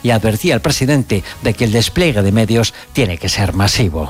y advertía al presidente de que el despliegue de medios tiene que ser masivo.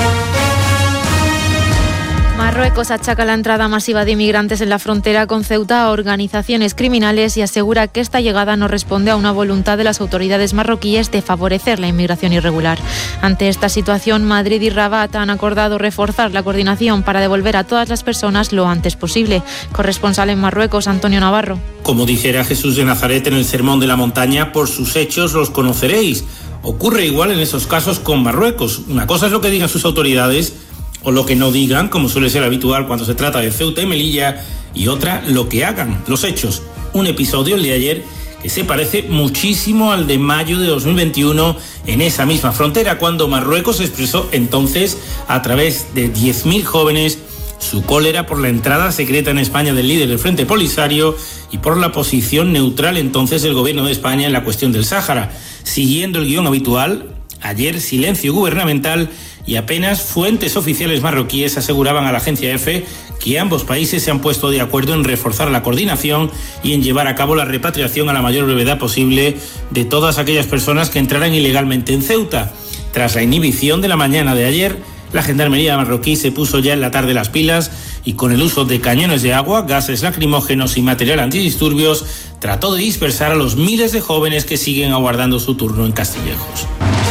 Marruecos achaca la entrada masiva de inmigrantes en la frontera con Ceuta a organizaciones criminales y asegura que esta llegada no responde a una voluntad de las autoridades marroquíes de favorecer la inmigración irregular. Ante esta situación, Madrid y Rabat han acordado reforzar la coordinación para devolver a todas las personas lo antes posible. Corresponsal en Marruecos, Antonio Navarro. Como dijera Jesús de Nazaret en el Sermón de la Montaña, por sus hechos los conoceréis. Ocurre igual en esos casos con Marruecos. Una cosa es lo que digan sus autoridades o lo que no digan, como suele ser habitual cuando se trata de Ceuta y Melilla, y otra, lo que hagan, los hechos. Un episodio, el de ayer, que se parece muchísimo al de mayo de 2021 en esa misma frontera, cuando Marruecos expresó entonces, a través de 10.000 jóvenes, su cólera por la entrada secreta en España del líder del Frente Polisario y por la posición neutral entonces del gobierno de España en la cuestión del Sáhara. Siguiendo el guión habitual, ayer silencio gubernamental y apenas fuentes oficiales marroquíes aseguraban a la agencia EFE que ambos países se han puesto de acuerdo en reforzar la coordinación y en llevar a cabo la repatriación a la mayor brevedad posible de todas aquellas personas que entraran ilegalmente en Ceuta. Tras la inhibición de la mañana de ayer, la gendarmería marroquí se puso ya en la tarde las pilas y con el uso de cañones de agua, gases lacrimógenos y material antidisturbios, trató de dispersar a los miles de jóvenes que siguen aguardando su turno en Castillejos.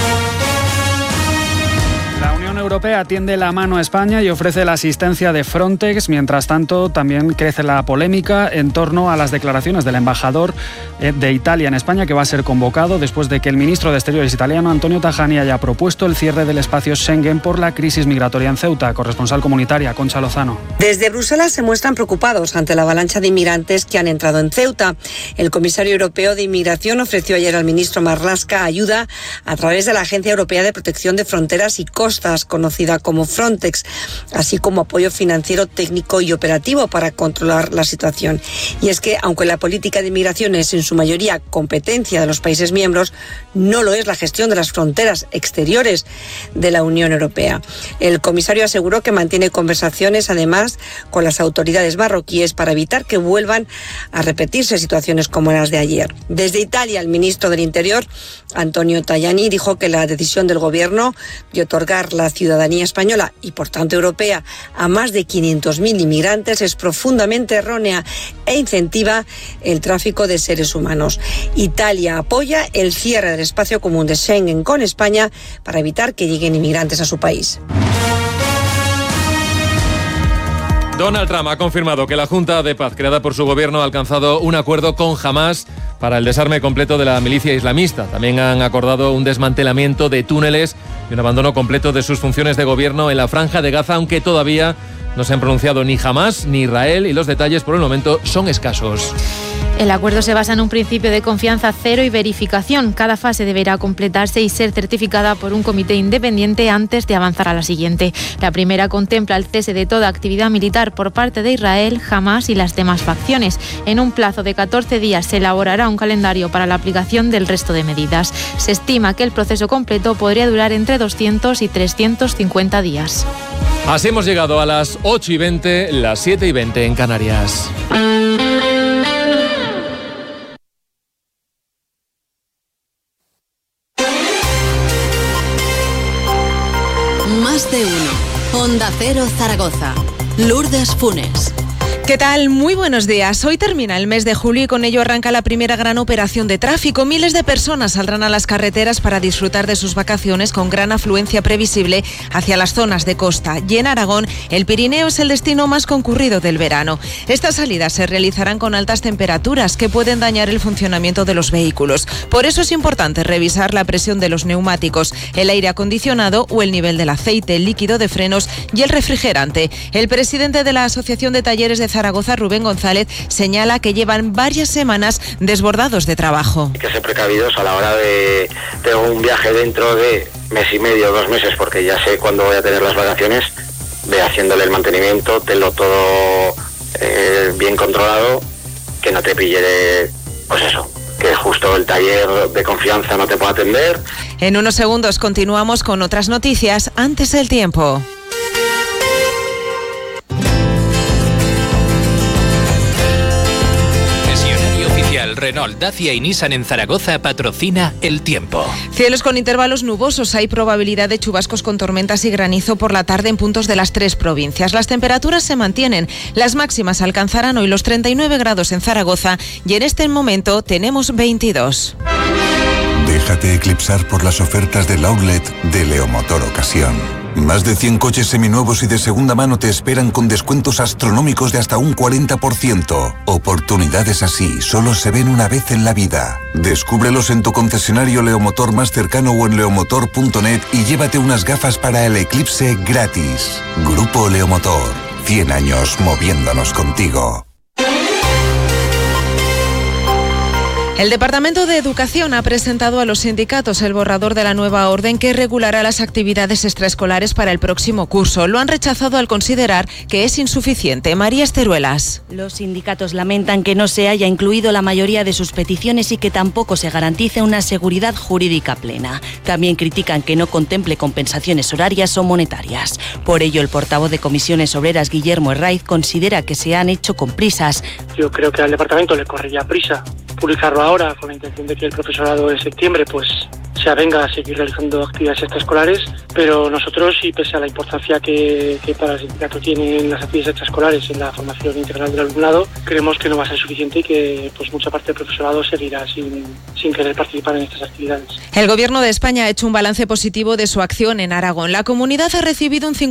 La Unión Europea tiende la mano a España y ofrece la asistencia de Frontex. Mientras tanto, también crece la polémica en torno a las declaraciones del embajador de Italia en España, que va a ser convocado después de que el ministro de Exteriores italiano, Antonio Tajani, haya propuesto el cierre del espacio Schengen por la crisis migratoria en Ceuta. Corresponsal comunitaria, Concha Lozano. Desde Bruselas se muestran preocupados ante la avalancha de inmigrantes que han entrado en Ceuta. El comisario europeo de Inmigración ofreció ayer al ministro Marlaska ayuda a través de la Agencia Europea de Protección de Fronteras y Costas, conocida como Frontex, así como apoyo financiero, técnico y operativo para controlar la situación. Y es que, aunque la política de inmigración es en su mayoría competencia de los países miembros, no lo es la gestión de las fronteras exteriores de la Unión Europea. El comisario aseguró que mantiene conversaciones, además, con las autoridades marroquíes para evitar que vuelvan a repetirse situaciones como las de ayer. Desde Italia, el ministro del Interior, Antonio Tajani, dijo que la decisión del gobierno de otorgar la ciudadanía española y, por tanto, europea a más de 500.000 inmigrantes es profundamente errónea e incentiva el tráfico de seres humanos. Italia apoya el cierre del espacio común de Schengen con España para evitar que lleguen inmigrantes a su país. Donald Trump ha confirmado que la Junta de Paz creada por su gobierno ha alcanzado un acuerdo con Hamás para el desarme completo de la milicia islamista. También han acordado un desmantelamiento de túneles y un abandono completo de sus funciones de gobierno en la Franja de Gaza, aunque todavía no se han pronunciado ni Hamás ni Israel y los detalles por el momento son escasos. El acuerdo se basa en un principio de confianza cero y verificación. Cada fase deberá completarse y ser certificada por un comité independiente antes de avanzar a la siguiente. La primera contempla el cese de toda actividad militar por parte de Israel, Hamás y las demás facciones. En un plazo de 14 días se elaborará un calendario para la aplicación del resto de medidas. Se estima que el proceso completo podría durar entre 200 y 350 días. Así hemos llegado a las 8:20, las 7:20 en Canarias. Más de uno. Onda Cero Zaragoza. Lourdes Funes. ¿Qué tal? Muy buenos días. Hoy termina el mes de julio y con ello arranca la primera gran operación de tráfico. Miles de personas saldrán a las carreteras para disfrutar de sus vacaciones con gran afluencia previsible hacia las zonas de costa. Y en Aragón, el Pirineo es el destino más concurrido del verano. Estas salidas se realizarán con altas temperaturas que pueden dañar el funcionamiento de los vehículos. Por eso es importante revisar la presión de los neumáticos, el aire acondicionado o el nivel del aceite, el líquido de frenos y el refrigerante. El presidente de la Asociación de Talleres de Zaragoza, Rubén González, señala que llevan varias semanas desbordados de trabajo. Hay que ser precavidos a la hora de tengo un viaje dentro de mes y medio, 2 meses, porque ya sé cuándo voy a tener las vacaciones, ve haciéndole el mantenimiento, tenlo todo bien controlado, que no te pille pues eso, que justo el taller de confianza no te pueda atender. En unos segundos continuamos con otras noticias antes del tiempo. Renault, Dacia y Nissan en Zaragoza patrocina el tiempo. Cielos con intervalos nubosos, hay probabilidad de chubascos con tormentas y granizo por la tarde en puntos de las 3 provincias. Las temperaturas se mantienen, las máximas alcanzarán hoy los 39 grados en Zaragoza y en este momento tenemos 22. Déjate eclipsar por las ofertas del outlet de Leomotor Ocasión. Más de 100 coches seminuevos y de segunda mano te esperan con descuentos astronómicos de hasta un 40%. Oportunidades así solo se ven una vez en la vida. Descúbrelos en tu concesionario Leomotor más cercano o en leomotor.net y llévate unas gafas para el eclipse gratis. Grupo Leomotor, 100 años moviéndonos contigo. El Departamento de Educación ha presentado a los sindicatos el borrador de la nueva orden que regulará las actividades extraescolares para el próximo curso. Lo han rechazado al considerar que es insuficiente. María Esteruelas. Los sindicatos lamentan que no se haya incluido la mayoría de sus peticiones y que tampoco se garantice una seguridad jurídica plena. También critican que no contemple compensaciones horarias o monetarias. Por ello, el portavoz de Comisiones Obreras, Guillermo Herraiz, considera que se han hecho con prisas. Yo creo que al departamento le correría prisa publicarlo ahora con la intención de que el profesorado en septiembre pues se avenga a seguir realizando actividades extraescolares, pero nosotros, y pese a la importancia que para el sindicato tienen las actividades extraescolares en la formación integral del alumnado, creemos que no va a ser suficiente y que pues mucha parte del profesorado seguirá sin querer participar en estas actividades. El Gobierno de España ha hecho un balance positivo de su acción en Aragón. La comunidad ha recibido un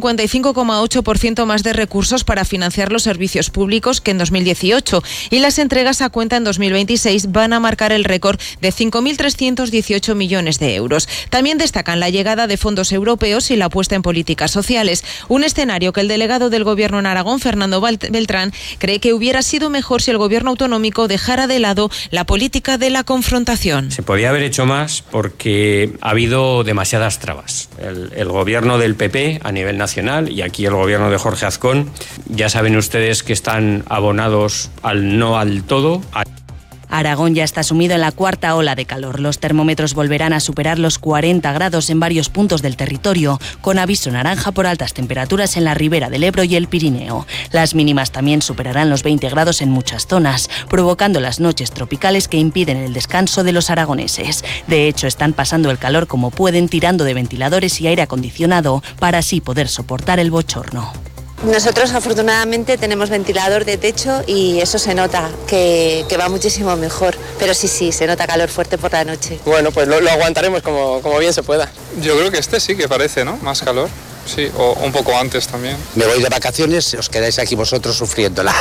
55,8% más de recursos para financiar los servicios públicos que en 2018 y las entregas a cuenta en 2026 van a marcar el récord de 5.318 millones de euros. También destacan la llegada de fondos europeos y la apuesta en políticas sociales, un escenario que el delegado del Gobierno en Aragón, Fernando Beltrán, cree que hubiera sido mejor si el Gobierno autonómico dejara de lado la política de la confrontación. Se podía haber hecho más porque ha habido demasiadas trabas. El Gobierno del PP a nivel nacional y aquí el Gobierno de Jorge Azcón, ya saben ustedes que están abonados al no al todo. Aragón ya está sumido en la cuarta ola de calor. Los termómetros volverán a superar los 40 grados en varios puntos del territorio, con aviso naranja por altas temperaturas en la ribera del Ebro y el Pirineo. Las mínimas también superarán los 20 grados en muchas zonas, provocando las noches tropicales que impiden el descanso de los aragoneses. De hecho, están pasando el calor como pueden, tirando de ventiladores y aire acondicionado para así poder soportar el bochorno. Nosotros afortunadamente tenemos ventilador de techo y eso se nota, que va muchísimo mejor. Pero sí, se nota calor fuerte por la noche. Bueno, pues lo aguantaremos como bien se pueda. Yo creo que este sí que parece, ¿no? Más calor. Sí, o un poco antes también. Me voy de vacaciones, os quedáis aquí vosotros sufriéndola.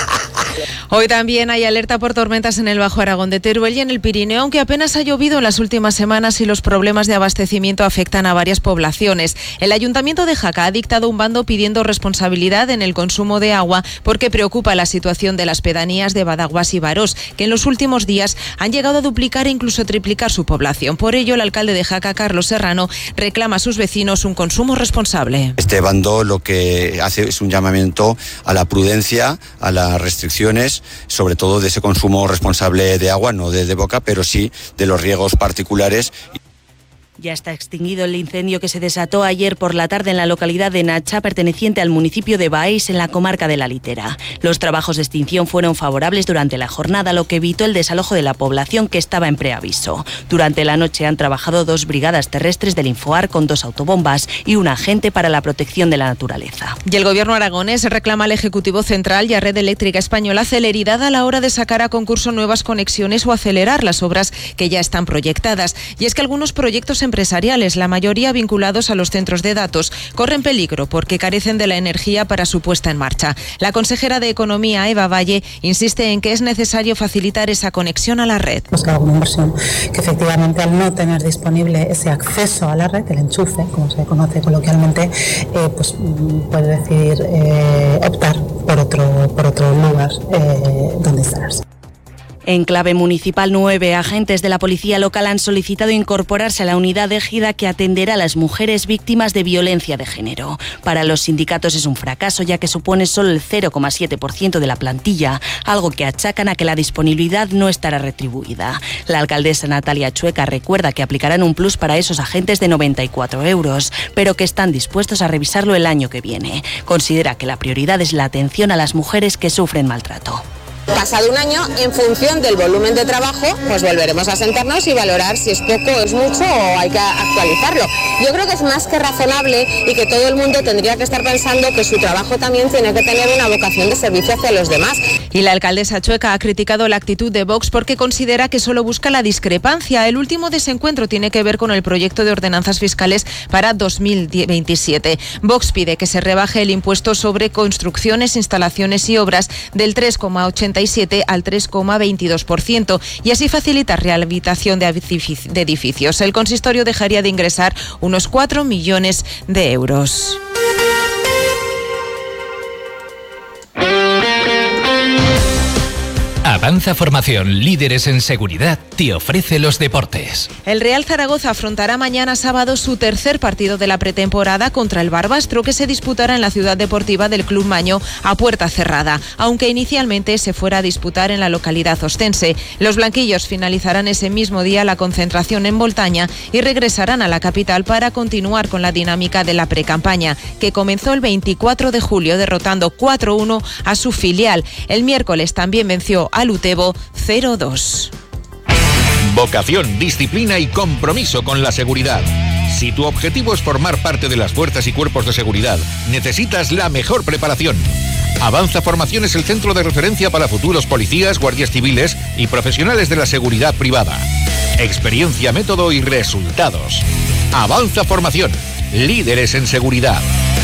Hoy también hay alerta por tormentas en el Bajo Aragón de Teruel y en el Pirineo, aunque apenas ha llovido en las últimas semanas y los problemas de abastecimiento afectan a varias poblaciones. El Ayuntamiento de Jaca ha dictado un bando pidiendo responsabilidad en el consumo de agua porque preocupa la situación de las pedanías de Badaguas y Barós, que en los últimos días han llegado a duplicar e incluso triplicar su población. Por ello, el alcalde de Jaca, Carlos Serrano, reclama a sus vecinos un consumo responsable. Este bando lo que hace es un llamamiento a la prudencia, a las restricciones, sobre todo de ese consumo responsable de agua, no de boca, pero sí de los riegos particulares. Ya está extinguido el incendio que se desató ayer por la tarde en la localidad de Nacha, perteneciente al municipio de Baix, en la comarca de la Litera. Los trabajos de extinción fueron favorables durante la jornada, lo que evitó el desalojo de la población que estaba en preaviso. Durante la noche han trabajado 2 brigadas terrestres del Infoar con 2 autobombas y un agente para la protección de la naturaleza. Y el Gobierno aragonés reclama al Ejecutivo Central y a Red Eléctrica Española celeridad a la hora de sacar a concurso nuevas conexiones o acelerar las obras que ya están proyectadas. Y es que algunos proyectos empresariales, la mayoría vinculados a los centros de datos, corren peligro porque carecen de la energía para su puesta en marcha. La consejera de Economía, Eva Valle, insiste en que es necesario facilitar esa conexión a la red. Buscar alguna inversión que efectivamente, al no tener disponible ese acceso a la red, el enchufe, como se conoce coloquialmente, pues puede decidir optar por otro lugar donde instalarse. En clave municipal, 9 agentes de la policía local han solicitado incorporarse a la unidad égida que atenderá a las mujeres víctimas de violencia de género. Para los sindicatos es un fracaso, ya que supone solo el 0,7% de la plantilla, algo que achacan a que la disponibilidad no estará retribuida. La alcaldesa Natalia Chueca recuerda que aplicarán un plus para esos agentes de 94 euros, pero que están dispuestos a revisarlo el año que viene. Considera que la prioridad es la atención a las mujeres que sufren maltrato. Pasado un año, en función del volumen de trabajo, pues volveremos a sentarnos y valorar si es poco, es mucho o hay que actualizarlo. Yo creo que es más que razonable y que todo el mundo tendría que estar pensando que su trabajo también tiene que tener una vocación de servicio hacia los demás. Y la alcaldesa chueca ha criticado la actitud de Vox porque considera que solo busca la discrepancia. El último desencuentro tiene que ver con el proyecto de ordenanzas fiscales para 2027. Vox pide que se rebaje el impuesto sobre construcciones, instalaciones y obras del 3,87 al 3,22% y así facilitar rehabilitación de edificios. El consistorio dejaría de ingresar unos 4 millones de euros. Avanza Formación, líderes en seguridad, te ofrece los deportes. El Real Zaragoza afrontará mañana sábado su tercer partido de la pretemporada contra el Barbastro, que se disputará en la ciudad deportiva del Club Maño a puerta cerrada, aunque inicialmente se fuera a disputar en la localidad ostense. Los blanquillos finalizarán ese mismo día la concentración en Boltaña y regresarán a la capital para continuar con la dinámica de la precampaña, que comenzó el 24 de julio derrotando 4-1 a su filial. El miércoles también venció al Utebo 0-2. Vocación, disciplina y compromiso con la seguridad. Si tu objetivo es formar parte de las fuerzas y cuerpos de seguridad, necesitas la mejor preparación. Avanza Formación es el centro de referencia para futuros policías, guardias civiles y profesionales de la seguridad privada. Experiencia, método y resultados. Avanza Formación, líderes en seguridad.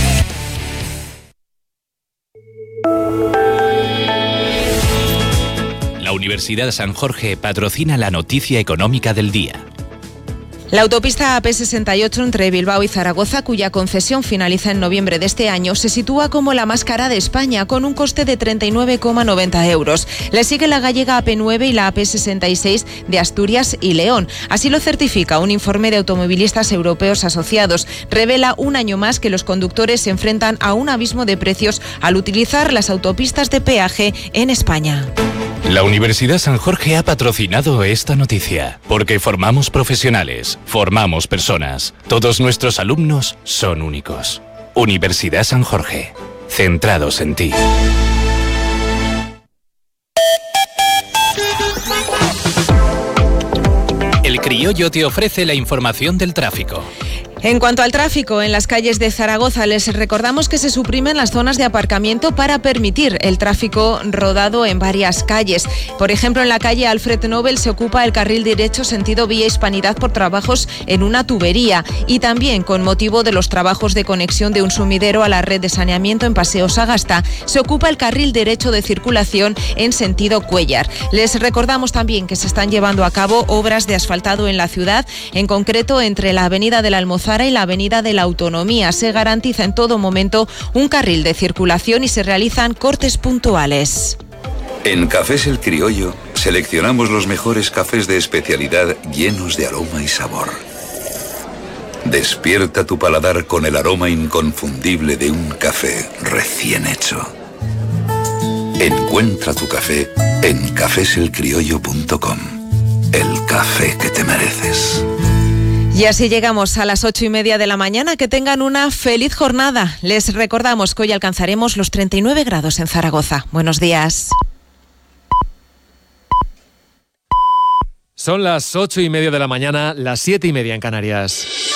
La Universidad San Jorge patrocina la noticia económica del día. La autopista AP68 entre Bilbao y Zaragoza, cuya concesión finaliza en noviembre de este año, se sitúa como la más cara de España, con un coste de 39,90 euros. Le sigue la gallega AP9 y la AP66 de Asturias y León. Así lo certifica un informe de automovilistas europeos asociados. Revela un año más que los conductores se enfrentan a un abismo de precios al utilizar las autopistas de peaje en España. La Universidad San Jorge ha patrocinado esta noticia, porque formamos profesionales, formamos personas. Todos nuestros alumnos son únicos. Universidad San Jorge, centrados en ti. El Criollo te ofrece la información del tráfico. En cuanto al tráfico en las calles de Zaragoza, les recordamos que se suprimen las zonas de aparcamiento para permitir el tráfico rodado en varias calles. Por ejemplo, en la calle Alfred Nobel se ocupa el carril derecho sentido Vía Hispanidad por trabajos en una tubería y también con motivo de los trabajos de conexión de un sumidero a la red de saneamiento en Paseo Sagasta, se ocupa el carril derecho de circulación en sentido Cuéllar. Les recordamos también que se están llevando a cabo obras de asfaltado en la ciudad, en concreto entre la avenida de la Almozara y la avenida de la Autonomía. Se garantiza en todo momento un carril de circulación y se realizan cortes puntuales. En Cafés El Criollo seleccionamos los mejores cafés de especialidad llenos de aroma y sabor. Despierta tu paladar con el aroma inconfundible de un café recién hecho. Encuentra tu café en cafeselcriollo.com. El café que te mereces. Y así llegamos a las 8:30 de la mañana. Que tengan una feliz jornada. Les recordamos que hoy alcanzaremos los 39 grados en Zaragoza. Buenos días. Son las 8:30 de la mañana, las 7:30 en Canarias.